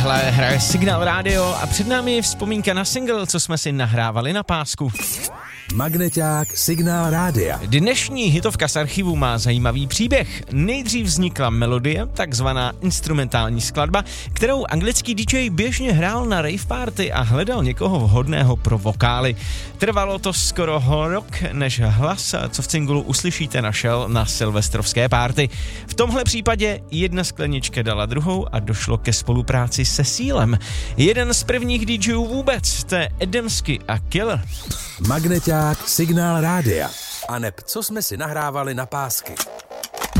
Tohle hraje Signál Radio a před námi je vzpomínka na single, co jsme si nahrávali na pásku. Magneťák Signál Rádia. Dnešní hitovka z archivu má zajímavý příběh. Nejdřív vznikla melodie, takzvaná instrumentální skladba, kterou anglický DJ běžně hrál na rave party a hledal někoho vhodného pro vokály. Trvalo to skoro rok, než hlas, co v singlu uslyšíte, našel na silvestrovské party. V tomhle případě jedna sklenička dala druhou a došlo ke spolupráci se Sealem. Jeden z prvních DJů vůbec, to je Adamsky a Killer. Magneťák Signál Rádia. A neb co jsme si nahrávali na pásky.